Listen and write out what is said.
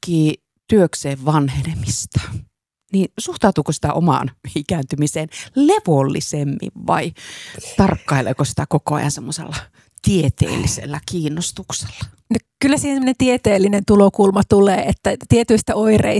tutkii työkseen vanhenemista, niin suhtautuuko sitä omaan ikääntymiseen levollisemmin vai tarkkaileeko sitä koko ajan semmoisella tieteellisellä kiinnostuksella? No, kyllä siihen sellainen tieteellinen tulokulma tulee, että tietyistä oireista